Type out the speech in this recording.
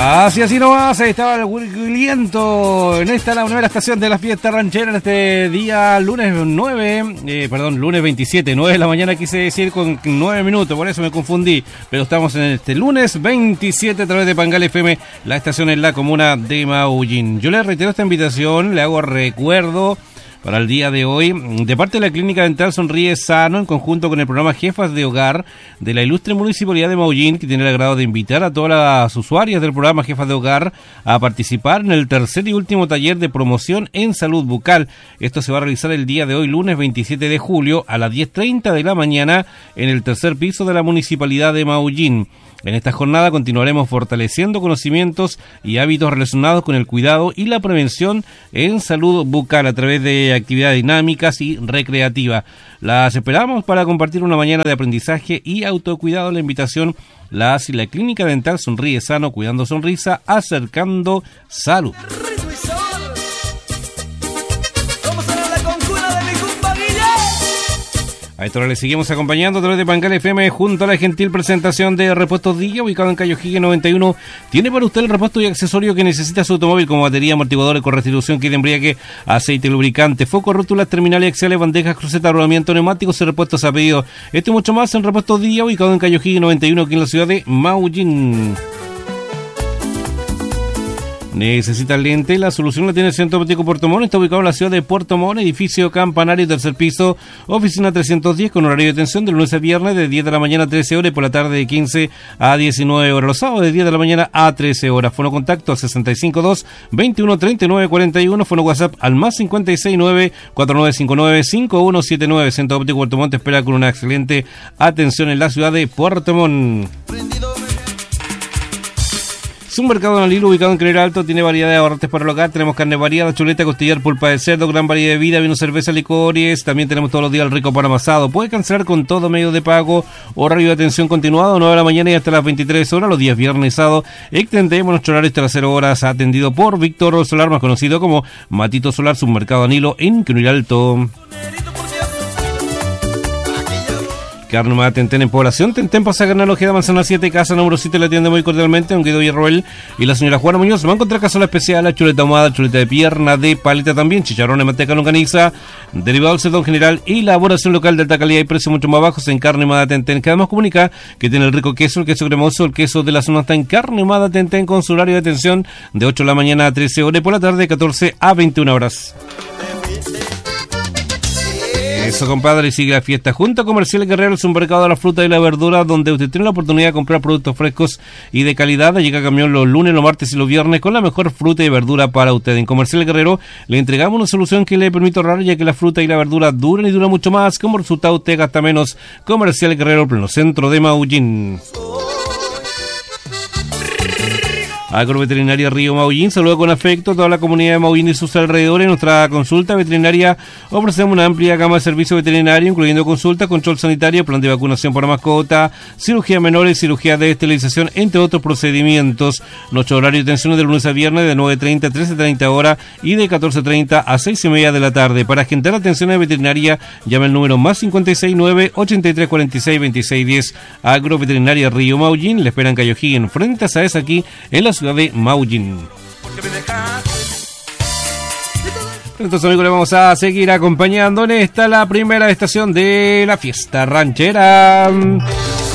Así nomás, ahí estaba el Williento. En esta la primera estación de la fiesta ranchera en este día lunes 27, 9 de la mañana quise decir con 9 minutos, por eso me confundí. Pero estamos en este lunes 27 a través de Pangal FM, la estación en la comuna de Maullín. Yo le reitero esta invitación, le hago recuerdo para el día de hoy, de parte de la Clínica Dental Sonríe Sano, en conjunto con el programa Jefas de Hogar de la ilustre Municipalidad de Maullín, que tiene el agrado de invitar a todas las usuarias del programa Jefas de Hogar a participar en el tercer y último taller de promoción en salud bucal. Esto se va a realizar el día de hoy, lunes 27 de julio, a las 10:30 de la mañana, en el tercer piso de la Municipalidad de Maullín. En esta jornada continuaremos fortaleciendo conocimientos y hábitos relacionados con el cuidado y la prevención en salud bucal a través de actividades dinámicas y recreativas. Las esperamos para compartir una mañana de aprendizaje y autocuidado. La invitación la hace la Clínica Dental Sonríe Sano, cuidando sonrisa, acercando salud. A esta hora le seguimos acompañando a través de Pangal FM junto a la gentil presentación de Repuestos Dilla, ubicado en Calle O'Higgins 91. Tiene para usted el repuesto y accesorio que necesita su automóvil, como batería, amortiguadores, correstitución, kit de embriague, aceite, lubricante, foco, rótulas, terminales axiales, bandejas, crucetas, rodamiento, neumáticos y repuestos a pedido. Esto y mucho más en Repuestos Dilla, ubicado en Calle O'Higgins 91, aquí en la ciudad de Maullín. ¿Necesita lente? La solución la tiene el Centro Óptico Puerto Montt. Está ubicado en la ciudad de Puerto Montt, edificio campanario, tercer piso, oficina 310, con horario de atención de lunes a viernes de 10 de la mañana a 13 horas y por la tarde de 15 a 19 horas. Los sábados de 10 de la mañana a 13 horas. Fono contacto al 652-2139-41. Fono WhatsApp al más 569-4959-5179. Centro Óptico Puerto Montt espera con una excelente atención en la ciudad de Puerto Montt. Es un mercado en el hilo ubicado en Canela Alto, tiene variedad de abarrotes para el hogar. Tenemos carne variada, chuleta, costillar, pulpa de cerdo, gran variedad de vida, vino, cerveza, licores. También tenemos todos los días el rico pan amasado. Puede cancelar con todo medio de pago, horario de atención continuado, 9 de la mañana y hasta las 23 horas, los días viernes y sábado. Extendemos nuestro horario hasta las 0 horas, atendido por Víctor Solar, más conocido como Matito Solar, submercado en hilo en Canela Alto. Carne Tentén en población. Tentén pasa a ganar Ojeda Manzana 7, casa número 7, le atiende muy cordialmente don Guido Villarroel y la señora Juana Muñoz. Va a encontrar casola especial, la chuleta ahumada, chuleta de pierna, de paleta también, chicharrones, manteca, longaniza, derivado del cerdo en general y elaboración local de alta calidad y precios mucho más bajos en Carne Tentén, que además comunica que tiene el rico queso, el queso cremoso, el queso de la zona está en Carne Tentén, con su horario de atención de 8 de la mañana a 13 horas y por la tarde de 14 a 21 horas. Eso, compadre, y sigue la fiesta junto a Comercial Guerrero, es un mercado de la fruta y la verdura donde usted tiene la oportunidad de comprar productos frescos y de calidad. Llega camión los lunes, los martes y los viernes con la mejor fruta y verdura para usted. En Comercial Guerrero le entregamos una solución que le permite ahorrar, ya que la fruta y la verdura duran y duran mucho más. Como resultado, usted gasta menos. Comercial Guerrero, pleno centro de Maullín. Agroveterinaria Río Maullín saluda con afecto a toda la comunidad de Maullín y sus alrededores. En nuestra consulta veterinaria ofrecemos una amplia gama de servicios veterinarios, incluyendo consulta, control sanitario, plan de vacunación para mascota, cirugía menores, cirugía de esterilización, entre otros procedimientos. Nuestro horario de atención es de lunes a viernes de 9:30 a 13:30 horas y de 14:30 a 6:30 de la tarde. Para agendar atención veterinaria, llame al número más 569-8346-2610. Agroveterinaria Río Maullín, le esperan Calle O'Higgins, frente a Saez, aquí en la ciudad de Maullín. Entonces, amigos, le vamos a seguir acompañando en esta, la primera estación de la fiesta ranchera.